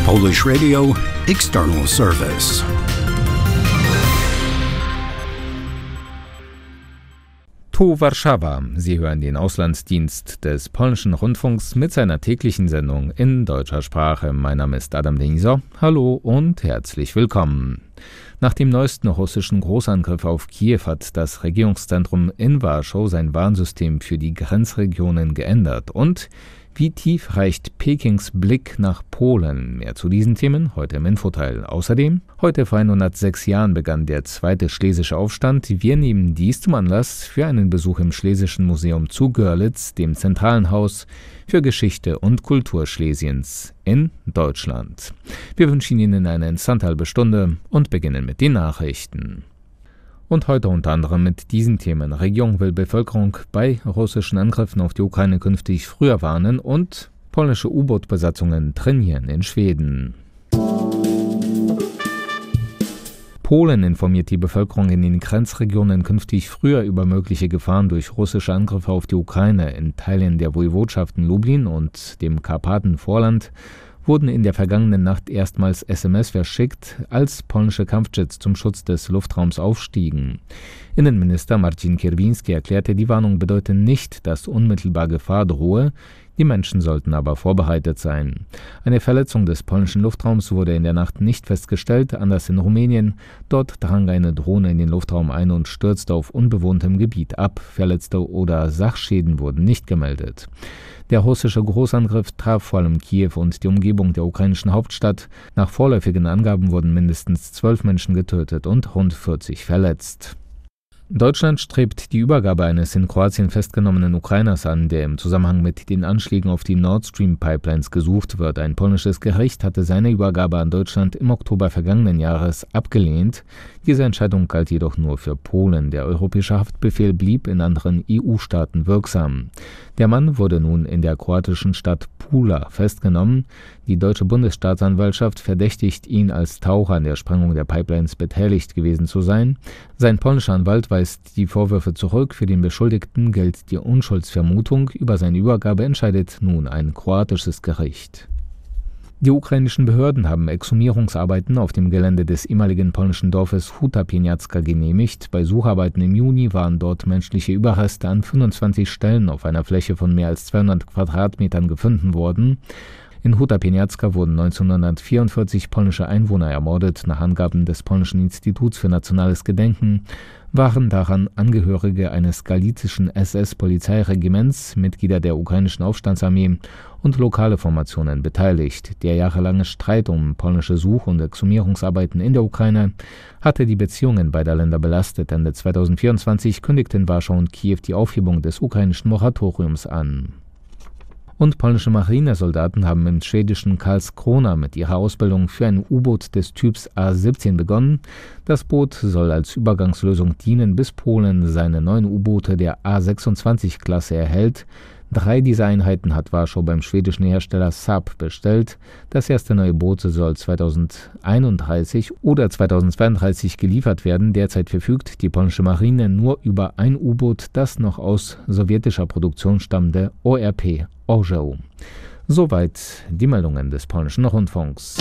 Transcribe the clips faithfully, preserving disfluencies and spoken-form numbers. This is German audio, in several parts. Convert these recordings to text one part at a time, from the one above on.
Polish Radio External Service. To Warszawa. Sie hören den Auslandsdienst des polnischen Rundfunks mit seiner täglichen Sendung in deutscher Sprache. Mein Name ist Adam Deniser. Hallo und herzlich willkommen. Nach dem neuesten russischen Großangriff auf Kiew hat das Regierungszentrum in Warschau sein Warnsystem für die Grenzregionen geändert. Und wie tief reicht Pekings Blick nach Polen? Mehr zu diesen Themen heute im Infoteil. Außerdem, heute vor hundertsechs Jahren begann der zweite Schlesische Aufstand. Wir nehmen dies zum Anlass für einen Besuch im Schlesischen Museum zu Görlitz, dem zentralen Haus für Geschichte und Kultur Schlesiens in Deutschland. Wir wünschen Ihnen eine interessante halbe Stunde und beginnen mit den Nachrichten. Und heute unter anderem mit diesen Themen. Regierung will Bevölkerung bei russischen Angriffen auf die Ukraine künftig früher warnen und polnische U-Boot-Besatzungen trainieren in Schweden. Polen informiert die Bevölkerung in den Grenzregionen künftig früher über mögliche Gefahren durch russische Angriffe auf die Ukraine. In Teilen der Woiwodschaften Lublin und dem Karpatenvorland wurden in der vergangenen Nacht erstmals S M S verschickt, als polnische Kampfjets zum Schutz des Luftraums aufstiegen. Innenminister Marcin Kierwiński erklärte, die Warnung bedeute nicht, dass unmittelbar Gefahr drohe, die Menschen sollten aber vorbereitet sein. Eine Verletzung des polnischen Luftraums wurde in der Nacht nicht festgestellt, anders in Rumänien. Dort drang eine Drohne in den Luftraum ein und stürzte auf unbewohntem Gebiet ab. Verletzte oder Sachschäden wurden nicht gemeldet. Der russische Großangriff traf vor allem Kiew und die Umgebung der ukrainischen Hauptstadt. Nach vorläufigen Angaben wurden mindestens zwölf Menschen getötet und rund vierzig verletzt. Deutschland strebt die Übergabe eines in Kroatien festgenommenen Ukrainers an, der im Zusammenhang mit den Anschlägen auf die Nord Stream Pipelines gesucht wird. Ein polnisches Gericht hatte seine Übergabe an Deutschland im Oktober vergangenen Jahres abgelehnt. Diese Entscheidung galt jedoch nur für Polen. Der europäische Haftbefehl blieb in anderen E U-Staaten wirksam. Der Mann wurde nun in der kroatischen Stadt Pula festgenommen. Die deutsche Bundesstaatsanwaltschaft verdächtigt ihn, als Taucher an der Sprengung der Pipelines beteiligt gewesen zu sein. Sein polnischer Anwalt weist die Vorwürfe zurück. Für den Beschuldigten gilt die Unschuldsvermutung. Über seine Übergabe entscheidet nun ein kroatisches Gericht. Die ukrainischen Behörden haben Exhumierungsarbeiten auf dem Gelände des ehemaligen polnischen Dorfes Huta Pieniacka genehmigt. Bei Sucharbeiten im Juni waren dort menschliche Überreste an fünfundzwanzig Stellen auf einer Fläche von mehr als zweihundert Quadratmetern gefunden worden. In Huta Pieniacka wurden neunzehnhundertvierundvierzig polnische Einwohner ermordet. Nach Angaben des polnischen Instituts für nationales Gedenken waren daran Angehörige eines galizischen S S-Polizeiregiments, Mitglieder der ukrainischen Aufstandsarmee und lokale Formationen beteiligt. Der jahrelange Streit um polnische Such- und Exhumierungsarbeiten in der Ukraine hatte die Beziehungen beider Länder belastet. Ende zweitausendvierundzwanzig kündigten Warschau und Kiew die Aufhebung des ukrainischen Moratoriums an. Und polnische Marinesoldaten haben im schwedischen Karlskrona mit ihrer Ausbildung für ein U-Boot des Typs A siebzehn begonnen. Das Boot soll als Übergangslösung dienen, bis Polen seine neuen U-Boote der A sechsundzwanzig-Klasse erhält. Drei dieser Einheiten hat Warschau beim schwedischen Hersteller Saab bestellt. Das erste neue Boot soll zweitausendeinunddreißig oder zweitausendzweiunddreißig geliefert werden. Derzeit verfügt die polnische Marine nur über ein U-Boot, das noch aus sowjetischer Produktion stammende O R P Orzeł. Soweit die Meldungen des polnischen Rundfunks.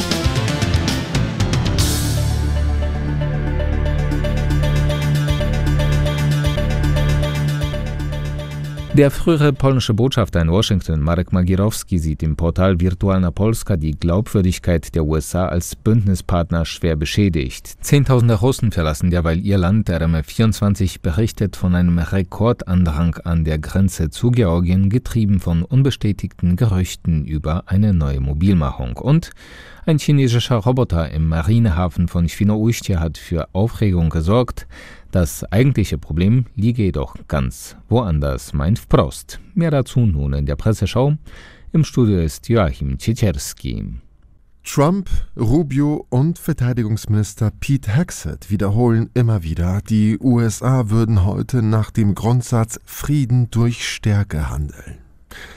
Der frühere polnische Botschafter in Washington, Marek Magierowski, sieht im Portal Wirtualna Polska die Glaubwürdigkeit der U S A als Bündnispartner schwer beschädigt. Zehntausende Russen verlassen derweil ihr Land. R M F vierundzwanzig berichtet von einem Rekordandrang an der Grenze zu Georgien, getrieben von unbestätigten Gerüchten über eine neue Mobilmachung. Und ein chinesischer Roboter im Marinehafen von Świnoujście hat für Aufregung gesorgt. Das eigentliche Problem liege jedoch ganz woanders, meint Wprost. Mehr dazu nun in der Presseschau. Im Studio ist Joachim Ciecierski. Trump, Rubio und Verteidigungsminister Pete Hegseth wiederholen immer wieder, die U S A würden heute nach dem Grundsatz Frieden durch Stärke handeln.